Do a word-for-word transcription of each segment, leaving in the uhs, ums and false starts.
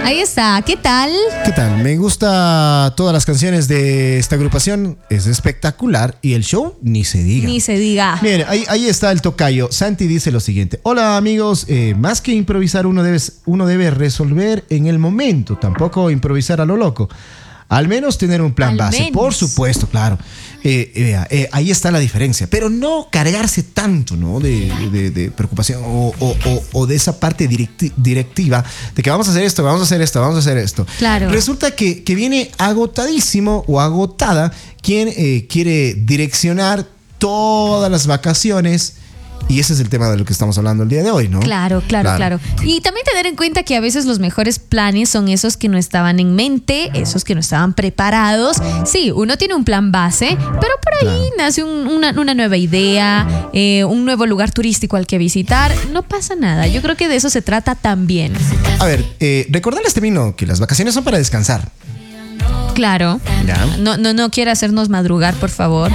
Ahí está, ¿qué tal? ¿Qué tal? Me gusta todas las canciones de esta agrupación, es espectacular y el show ni se diga. Ni se diga. Miren, ahí, ahí está el tocayo. Santi dice lo siguiente: hola amigos, eh, más que improvisar uno debe, uno debe resolver en el momento, tampoco improvisar a lo loco. Al menos tener un plan Al base, menos. por supuesto, claro. Eh, eh, eh, ahí está la diferencia, pero no cargarse tanto, ¿no? De, de, de preocupación o, o, o, o de esa parte directi- directiva de que vamos a hacer esto, vamos a hacer esto, vamos a hacer esto. Claro. Resulta que, que viene agotadísimo o agotada quien eh, quiere direccionar todas las vacaciones. Y ese es el tema de lo que estamos hablando el día de hoy, ¿no? Claro, claro, claro, claro. Y también tener en cuenta que a veces los mejores planes son esos que no estaban en mente, esos que no estaban preparados. Sí, uno tiene un plan base, pero por ahí Claro. nace un- una, una nueva idea, eh, un nuevo lugar turístico al que visitar. No pasa nada. Yo creo que de eso se trata también. A ver, eh, recordarles también que las vacaciones son para descansar. Claro. Ya. No, no, no quiere hacernos madrugar, por favor.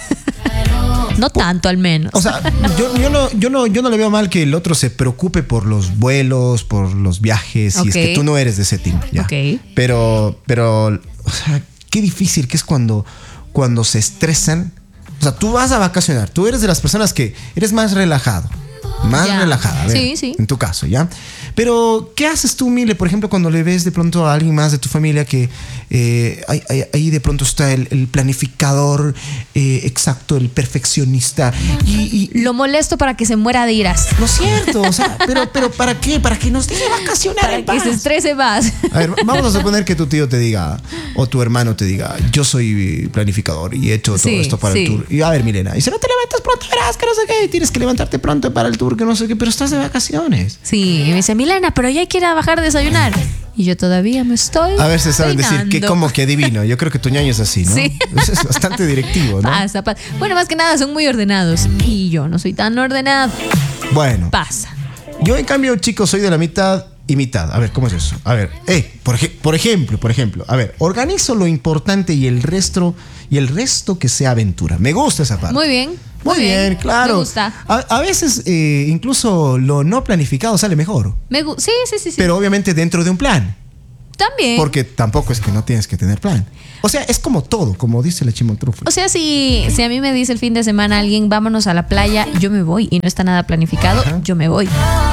No tanto, al menos. O sea, yo, yo, no, yo, no, yo no le veo mal que el otro se preocupe por los vuelos, por los viajes, si es que Ok. tú no eres de ese team. ¿Ya? Ok. Pero, pero, o sea, qué difícil que es cuando, cuando se estresan. O sea, tú vas a vacacionar, tú eres de las personas que eres más relajado. Más Ya. relajada, a ver, Sí, sí. en tu caso, ¿ya? Pero, ¿qué haces tú, Mile, por ejemplo, cuando le ves de pronto a alguien más de tu familia que eh, ahí, ahí- ahí de pronto está el, el planificador eh, exacto, el perfeccionista? Y, y Lo molesto para que se muera de iras. no es cierto, o sea, pero, pero ¿para qué? Para que nos deje vacacionar Para en que paz. se estrese más. A ver, vamos a suponer que tu tío te diga, o tu hermano te diga, yo soy planificador y he hecho todo Sí, esto para sí. el tour. Y a ver, Milena, y si no te levantas pronto, verás que no sé qué, tienes que levantarte pronto para el tour, que no sé qué, pero estás de vacaciones. Sí, y me dice, Milena, pero ya hay que ir a bajar a desayunar. Y yo todavía me estoy A ver si saben decir que peinando. como que adivino. Yo creo que tu ñaño es así, ¿no? Sí. Eso es bastante directivo, ¿no? Pasa, pasa. Bueno, más que nada son muy ordenados. Y yo no soy tan ordenado. Bueno, Pasa. yo en cambio, chicos, soy de la mitad y mitad. A ver, ¿cómo es eso? A ver, eh, por, ej- por ejemplo, por ejemplo, a ver, organizo lo importante y el resto y el resto que sea aventura. Me gusta esa parte. Muy bien. Muy bien, claro. Me gusta. A, a veces eh, incluso lo no planificado sale mejor, Me gu- sí, sí, sí, sí. pero obviamente dentro de un plan, También. porque tampoco es que no tienes que tener plan. O sea, es como todo, como dice la Chimotrufle. O sea, si, si a mí me dice el fin de semana alguien, vámonos a la playa, yo me voy y no está nada planificado, Ajá. yo me voy.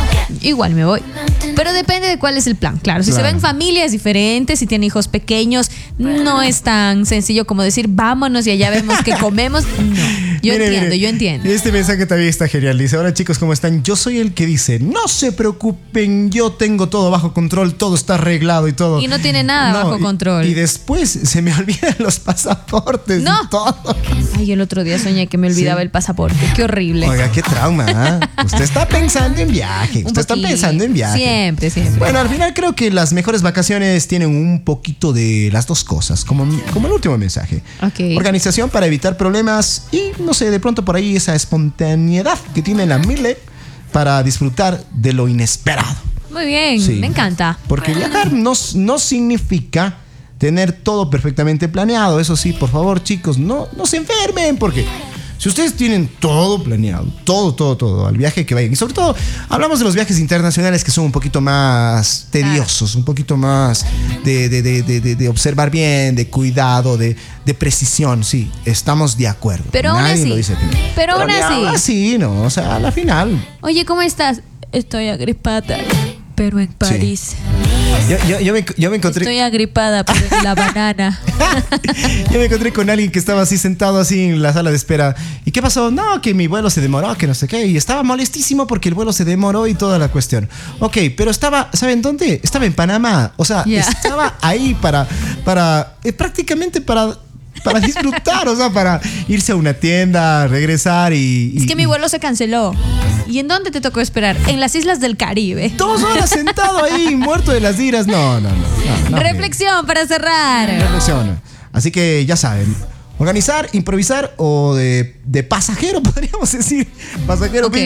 Igual me voy. Pero depende de cuál es el plan. Claro, si Claro. se ven familias diferentes, si tiene hijos pequeños, no es tan sencillo como decir, vámonos y allá vemos que comemos. No, yo Mire, entiendo, mire, yo entiendo. Este mensaje también está genial. Dice, hola chicos, ¿cómo están? Yo soy el que dice, no se preocupen, yo tengo todo bajo control, todo está arreglado y todo. Y no tiene nada bajo y- control. Y después se me olvidan los pasaportes No. y todo. Ay, el otro día soñé que me olvidaba Sí. el pasaporte. Qué horrible. Oiga, qué trauma, ¿ah? Usted está pensando en viaje, Un usted está poquito. pensando en viaje. Siempre, siempre. Bueno, al final creo que las mejores vacaciones tienen un poquito de las dos cosas, como, como el último mensaje. Ok. Organización para evitar problemas y, no sé, de pronto por ahí esa espontaneidad que tiene la Mile para disfrutar de lo inesperado. Muy bien, Sí. me encanta. Porque viajar no, no significa tener todo perfectamente planeado. Eso sí, por favor, chicos, no, no se enfermen, porque si ustedes tienen todo planeado, todo, todo, todo, al viaje que vayan, y sobre todo hablamos de los viajes internacionales que son un poquito más tediosos, un poquito más de, de, de, de, de- de observar bien, de cuidado, de, de precisión, sí, estamos de acuerdo. Pero aún Nadie así, lo dice aquí. pero aún ni así. aún así, no, o sea, a la final. Oye, ¿cómo estás? Estoy agripada, pero en París. Yo, yo, yo me, yo me encontré... Estoy agripada, pero en la banana. Yo me encontré con alguien que estaba así sentado así en la sala de espera. ¿Y qué pasó? No, que mi vuelo se demoró, que no sé qué. Y estaba molestísimo porque el vuelo se demoró y toda la cuestión. Ok, pero estaba, ¿saben dónde? Estaba en Panamá. O sea, Ya. estaba ahí para, para eh, prácticamente para, para disfrutar, o sea, para irse a una tienda, regresar y... Es y- que mi vuelo se canceló. ¿Y en dónde te tocó esperar? En las islas del Caribe. Dos horas sentado ahí, muerto de las iras. No, no, no. no, no Reflexión para cerrar. Reflexiona. Así que ya saben, organizar, improvisar o de, de pasajero, podríamos decir. Pasajero. Ok.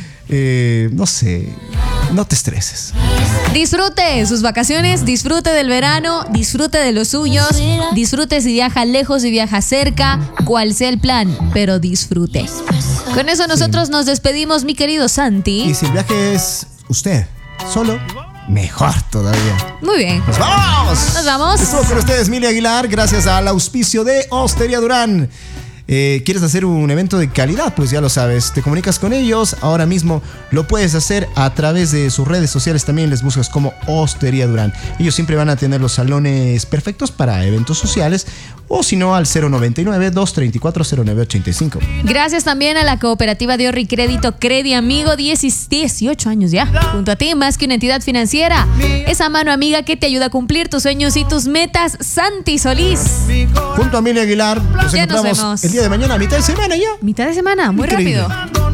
Eh, no sé, no te estreses. Disfrute sus vacaciones, disfrute del verano, disfrute de los suyos, disfrute si viaja lejos, si viaja cerca, cual sea el plan, pero disfrute. Con eso nosotros nos despedimos, mi querido Santi. Y si el viaje es usted, solo, mejor todavía. Muy bien. ¡Nos vamos! Nos vamos. Estuvo con ustedes Mili Aguilar, gracias al auspicio de Hostería Durán. Eh, ¿Quieres hacer un evento de calidad? Pues ya lo sabes, te comunicas con ellos. Ahora mismo lo puedes hacer a través de sus redes sociales. También les buscas como Hostería Durán. Ellos siempre van a tener los salones perfectos para eventos sociales. O si no, al cero noventa y nueve, dos treinta y cuatro, cero nueve ochenta y cinco. Gracias también a la cooperativa de Ahorro y Crédito Credi Amigo, dieciocho años ya. Junto a ti, más que una entidad financiera. Esa mano amiga que te ayuda a cumplir tus sueños y tus metas. Santi Solís. Junto a Mili Aguilar, nos Ya nos encontramos vemos. el día de mañana, a mitad de semana ya. Mitad de semana, muy Increíble. rápido.